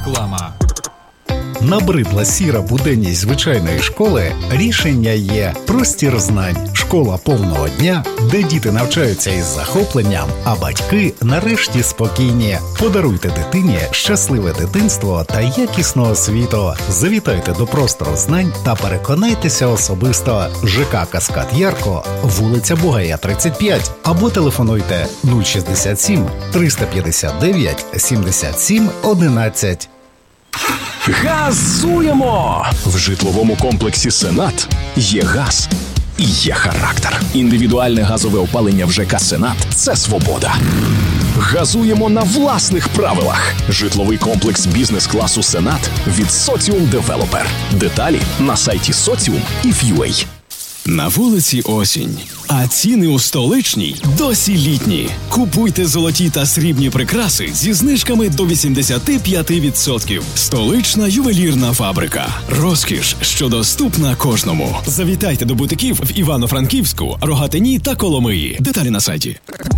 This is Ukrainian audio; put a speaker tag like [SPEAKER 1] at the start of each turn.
[SPEAKER 1] Реклама.
[SPEAKER 2] Набридла сіра буденність звичайної школи? Рішення є. Простір знань. Школа повного дня, де діти навчаються із захопленням, а батьки нарешті спокійні. Подаруйте дитині щасливе дитинство та якісну освіту. Завітайте до простору знань та переконайтеся особисто. ЖК «Каскад Ярко», вулиця Бугая, 35. Або телефонуйте 067 359 77 11.
[SPEAKER 3] Газуємо! В житловому комплексі «Сенат» є газ і є характер. Індивідуальне газове опалення в ЖК «Сенат» – це свобода. Газуємо на власних правилах. Житловий комплекс бізнес-класу «Сенат» від «Соціум Девелопер». Деталі на сайті Socium.if.ua.
[SPEAKER 4] На вулиці осінь, а ціни у столичній досі літні. Купуйте золоті та срібні прикраси зі знижками до 85%. Столична ювелірна фабрика. Розкіш, що доступна кожному. Завітайте до бутиків в Івано-Франківську, Рогатині та Коломиї. Деталі на сайті.